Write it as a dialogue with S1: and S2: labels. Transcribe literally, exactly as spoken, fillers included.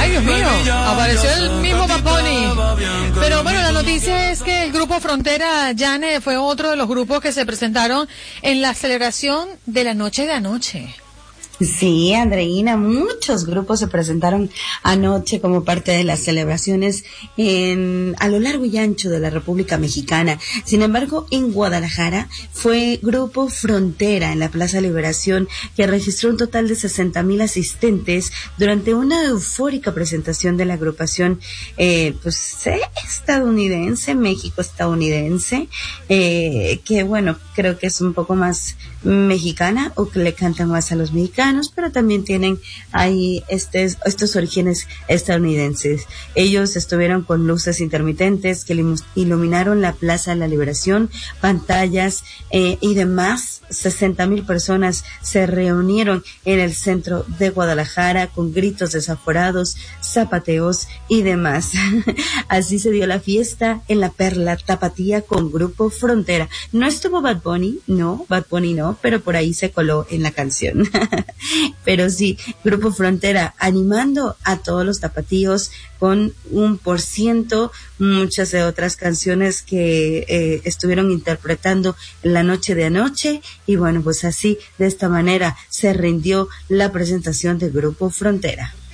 S1: Ay, Dios mío, apareció el mismo Bad Bunny. Pero bueno, la noticia es que el grupo Frontera, Yane, fue otro de los grupos que se presentaron en la celebración de la noche de anoche.
S2: Sí, Andreina, muchos grupos se presentaron anoche como parte de las celebraciones en a lo largo y ancho de la República Mexicana. Sin embargo, en Guadalajara fue Grupo Frontera en la Plaza Liberación, que registró un total de sesenta mil asistentes durante una eufórica presentación de la agrupación eh, pues eh, estadounidense, México-estadounidense, eh, que bueno, creo que es un poco más mexicana o que le cantan más a los mexicanos, pero también tienen ahí estes, estos orígenes estadounidenses. Ellos estuvieron con luces intermitentes que iluminaron la Plaza de la Liberación, pantallas eh, y demás. sesenta mil personas se reunieron en el centro de Guadalajara con gritos desaforados, zapateos y demás. Así se dio la fiesta en la Perla Tapatía con Grupo Frontera. No estuvo Bad Bunny, no, Bad Bunny no, pero por ahí se coló en la canción. Pero sí, Grupo Frontera animando a todos los tapatíos con un por ciento, muchas de otras canciones que eh, estuvieron interpretando en la noche de anoche, y bueno, pues así, de esta manera, se rindió la presentación de Grupo Frontera.